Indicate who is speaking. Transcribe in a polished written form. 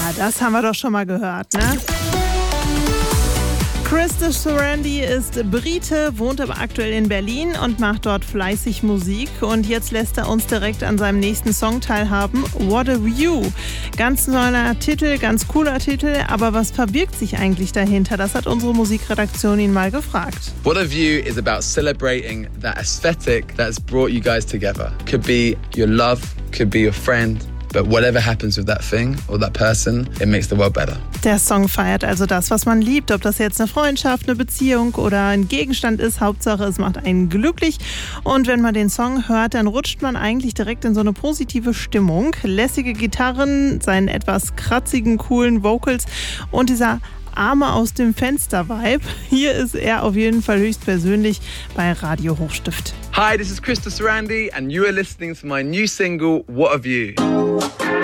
Speaker 1: das haben wir doch schon mal gehört, ne? Christopher Sarandon ist Brite, wohnt aber aktuell in Berlin und macht dort fleißig Musik. Und jetzt lässt er uns direkt an seinem nächsten Song teilhaben, What a View. Ganz neuer Titel, ganz cooler Titel, aber was verbirgt sich eigentlich dahinter? Das hat unsere Musikredaktion ihn mal gefragt.
Speaker 2: What a View is about celebrating that aesthetic that's brought you guys together. Could be your love, could be your friend. But whatever happens with that thing or that person, it makes the world better.
Speaker 1: Der Song feiert also das, was man liebt. Ob das jetzt eine Freundschaft, eine Beziehung oder ein Gegenstand ist. Hauptsache, es macht einen glücklich. Und wenn man den Song hört, dann rutscht man eigentlich direkt in so eine positive Stimmung. Lässige Gitarren, seinen etwas kratzigen, coolen Vocals und dieser Arme aus dem Fenster-Vibe. Hier ist er auf jeden Fall höchstpersönlich bei Radio Hochstift.
Speaker 2: Hi, this is Christopher Sarandon and you are listening to my new single, What a View.